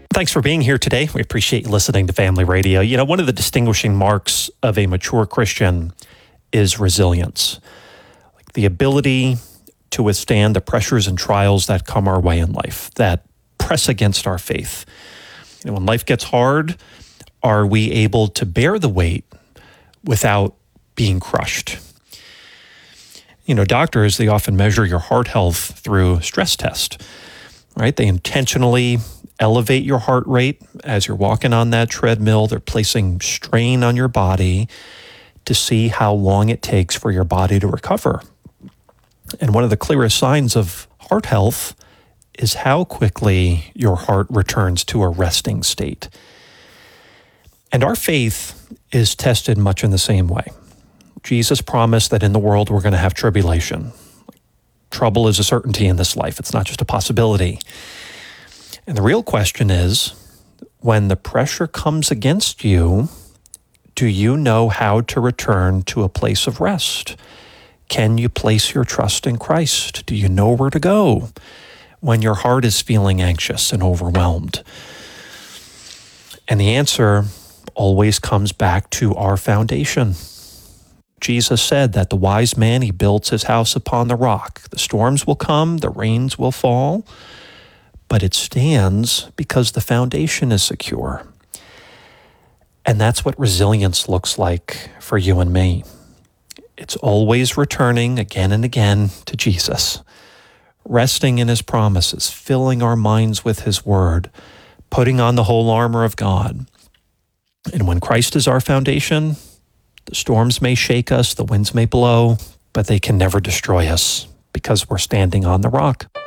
Thanks for being here today. We appreciate you listening to Family Radio. You know, one of the distinguishing marks of a mature Christian is resilience, like the ability to withstand the pressures and trials that come our way in life, that press against our faith. You know, when life gets hard, are we able to bear the weight without being crushed? You know, doctors, they often measure your heart health through stress test, right? They intentionally elevate your heart rate as you're walking on that treadmill. They're placing strain on your body to see how long it takes for your body to recover. And one of the clearest signs of heart health is how quickly your heart returns to a resting state. And our faith is tested much in the same way. Jesus promised that in the world we're going to have tribulation. Trouble is a certainty in this life. It's not just a possibility. And the real question is, when the pressure comes against you, do you know how to return to a place of rest? Can you place your trust in Christ? Do you know where to go when your heart is feeling anxious and overwhelmed? And the answer always comes back to our foundation. Jesus said that the wise man, he builds his house upon the rock. The storms will come, the rains will fall, but it stands because the foundation is secure. And that's what resilience looks like for you and me. It's always returning again and again to Jesus, resting in his promises, filling our minds with his word, putting on the whole armor of God. And when Christ is our foundation, the storms may shake us, the winds may blow, but they can never destroy us because we're standing on the rock.